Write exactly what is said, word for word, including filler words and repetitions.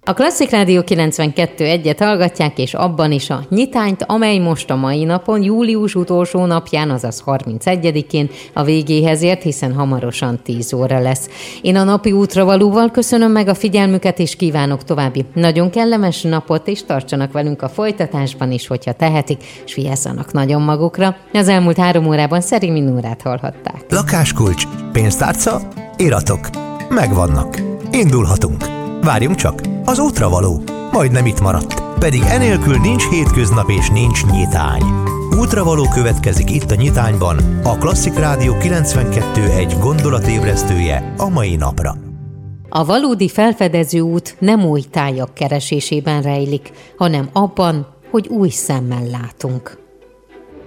A Klasszik Rádió kilencvenkettő egyet hallgatják, és abban is a nyitányt, amely most a mai napon, július utolsó napján, azaz harmincegyedikén a végéhez ért, hiszen hamarosan tíz óra lesz. Én a napi útravalóval köszönöm meg a figyelmüket, és kívánok további nagyon kellemes napot, és tartsanak velünk a folytatásban is, hogyha tehetik, és vigyázzanak nagyon magukra. Az elmúlt három órában Szerémi Nórát hallhatták. Lakáskulcs, pénztárca, iratok. Megvannak. Indulhatunk. Várjunk csak, az útravaló majdnem itt maradt. Pedig enélkül nincs hétköznap és nincs nyitány. Útravaló következik itt a nyitányban, a Klasszik Rádió kilencvenkettő egy gondolatébresztője a mai napra. A valódi felfedező út nem új tájak keresésében rejlik, hanem abban, hogy új szemmel látunk.